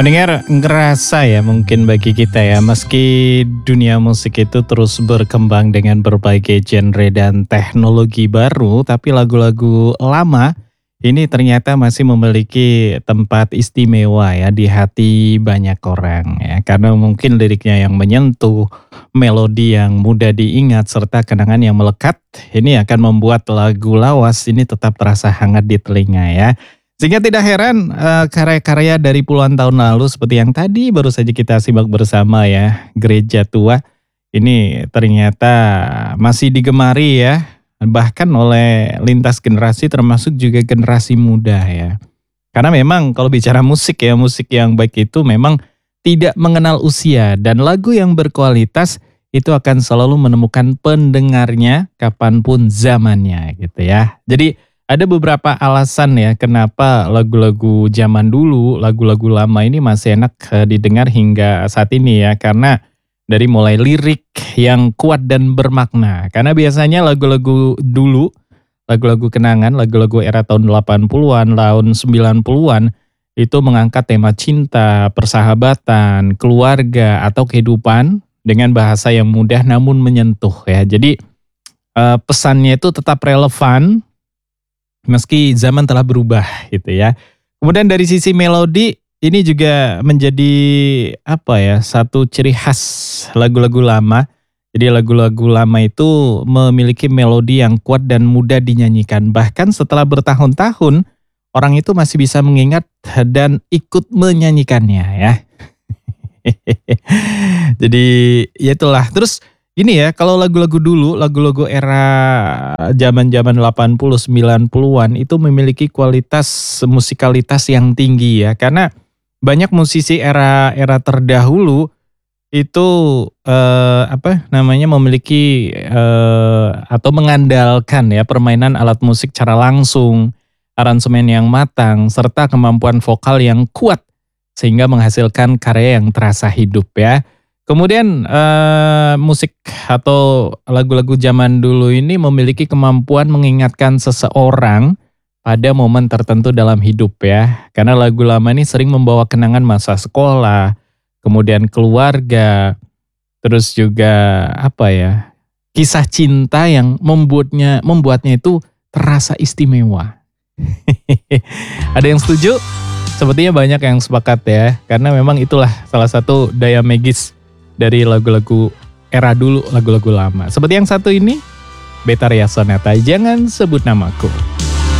Mendengar ngerasa ya mungkin bagi kita ya, meski dunia musik itu terus berkembang dengan berbagai genre dan teknologi baru, tapi lagu-lagu lama ini ternyata masih memiliki tempat istimewa ya di hati banyak orang ya. Karena mungkin liriknya yang menyentuh, melodi yang mudah diingat, serta kenangan yang melekat, ini akan membuat lagu lawas ini tetap terasa hangat di telinga ya. Sehingga tidak heran karya-karya dari puluhan tahun lalu seperti yang tadi baru saja kita simak bersama ya, Gereja Tua, ini ternyata masih digemari ya, bahkan oleh lintas generasi termasuk juga generasi muda ya. Karena memang kalau bicara musik ya, musik yang baik itu memang tidak mengenal usia dan lagu yang berkualitas itu akan selalu menemukan pendengarnya kapanpun zamannya gitu ya. Jadi ada beberapa alasan ya kenapa lagu-lagu zaman dulu, lagu-lagu lama ini masih enak didengar hingga saat ini ya. Karena dari mulai lirik yang kuat dan bermakna. Karena biasanya lagu-lagu dulu, lagu-lagu kenangan, lagu-lagu era tahun 80-an, tahun 90-an itu mengangkat tema cinta, persahabatan, keluarga atau kehidupan dengan bahasa yang mudah namun menyentuh ya. Jadi pesannya itu tetap relevan meski zaman telah berubah gitu ya. Kemudian dari sisi melodi ini juga menjadi apa ya, satu ciri khas lagu-lagu lama. Jadi lagu-lagu lama itu memiliki melodi yang kuat dan mudah dinyanyikan. Bahkan setelah bertahun-tahun orang itu masih bisa mengingat dan ikut menyanyikannya ya. Jadi ya itulah. Terus ini ya, kalau lagu-lagu dulu, lagu-lagu era zaman-zaman 80 90-an itu memiliki kualitas musikalitas yang tinggi ya. Karena banyak musisi era terdahulu itu memiliki atau mengandalkan ya permainan alat musik secara langsung, aransemen yang matang serta kemampuan vokal yang kuat sehingga menghasilkan karya yang terasa hidup ya. Kemudian musik atau lagu-lagu zaman dulu ini memiliki kemampuan mengingatkan seseorang pada momen tertentu dalam hidup ya. Karena lagu lama ini sering membawa kenangan masa sekolah, kemudian keluarga, terus juga kisah cinta yang membuatnya itu terasa istimewa. Ada yang setuju? Sepertinya banyak yang sepakat ya. Karena memang itulah salah satu daya magis dari lagu-lagu era dulu, lagu-lagu lama. Seperti yang satu ini, Betharia Sonata, Jangan Sebut Namaku.